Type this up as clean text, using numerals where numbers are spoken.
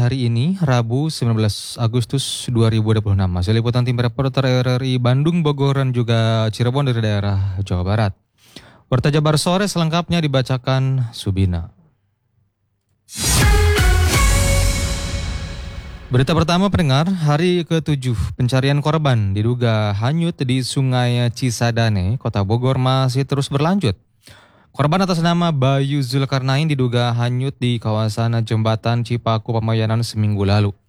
hari ini, Rabu 19 Agustus 2026. Masih liputan tim reporter RRI Bandung, Bogor, dan juga Cirebon dari daerah Jawa Barat. Berita Jabar sore selengkapnya dibacakan Subina. Berita pertama pendengar, hari ke-7 pencarian korban diduga hanyut di Sungai Cisadane, Kota Bogor masih terus berlanjut. Korban atas nama Bayu Zulkarnain diduga hanyut di kawasan jembatan Cipaku Pamayanan seminggu lalu.